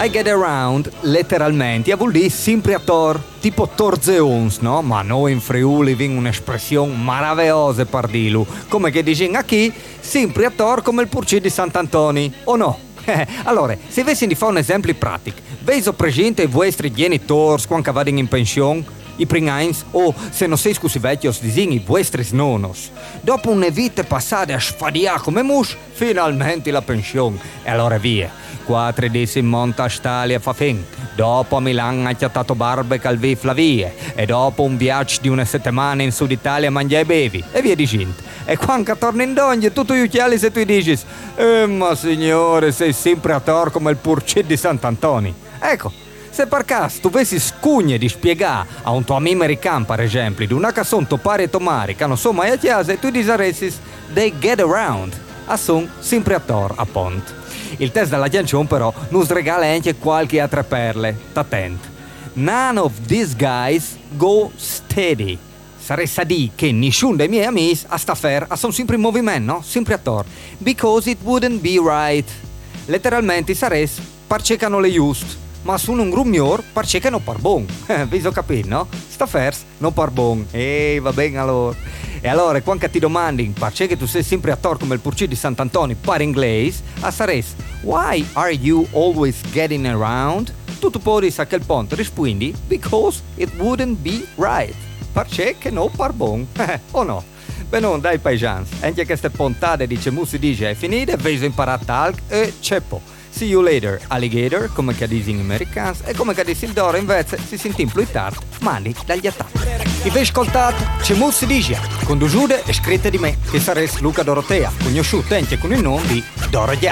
I get around, letteralmente, vuol dire sempre a tor, tipo torzeons, no? Ma noi in Friuli abbiamo un'espressione meravigliosa per dirlo, come che dicono qui, sempre a tor come il purcì di Sant'Antoni, o no? Allora, se avessi di fare un esempio pratico, vedo presente i vostri genitori quando vanno in pensione, i pringains, o se non sei scusi vecchios, disegni i vostri nonnos. Dopo una vita passata a sfadiare come mus, finalmente la pensione. E allora via. 4 disse in monta a Stalia fa fin. Dopo a Milano ha chiattato barbe calvi flavie. E dopo un viaggio di una settimana in Sud Italia mangia e bevi. E via dicendo. E quando torna in dogna, tutto gli occhiali se tu dici ma signore, sei sempre a tor come il purcì di Sant'Antoni. Ecco. Se per caso tu avessi scugne di spiegare a un tuo amico americano, per esempio, di una canzone topare e tomare che non so mai a chiesa, tu disaressi they get around, a son sempre a tor, appunto. Il test della canzone però non regala anche qualche altra perle, t'attento. None of these guys go steady. Saresti a dire che nessuno dei miei amici a sta fer sono sempre in movimento, no? Sempre a tor. Because it wouldn't be right. Letteralmente saresti parcecano le just. Ma sono un grummior perché che non par bon. Vi so capire, no? Sta fers non par bon. Va bene allora. E allora, quando ti domandi perché che tu sei sempre a tor come il purcì di Sant'Antoni par inglese, a sares why are you always getting around? Tu puoi dire a quel punto rispondi because it wouldn't be right. Perché che non par bon. O no? Beh non, dai paesans. Anche queste puntate dice Musi dice è finita, vedo imparare talk e ceppo. See you later, alligator, come che dice in americano, e come che dice il Doro invece si sente in tard, mani dagli attacchi. I vi ascoltate, c'è Mussi dice, conduciuta e scritta di me, che saresti Luca Dorotea, conosciuto anche con il nome di Doro Gia.